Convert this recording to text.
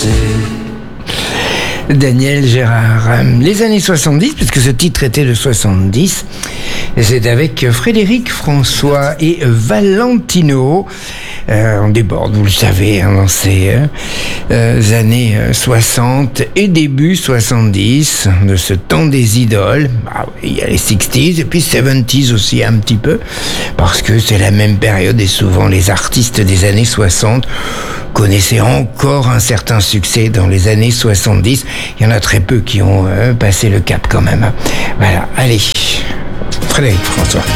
Daniel Gérard. Les années 70, puisque ce titre était de 70, c'est avec Frédéric François et Valentino. On déborde, vous le savez, dans ces années 60 et début 70, de ce temps des idoles. Ah oui, il y a les 60s et puis 70s aussi un petit peu, parce que c'est la même période et souvent les artistes des années 60 connaissaient encore un certain succès dans les années 70. Il y en a très peu qui ont passé le cap quand même. Voilà, allez, Frédéric François.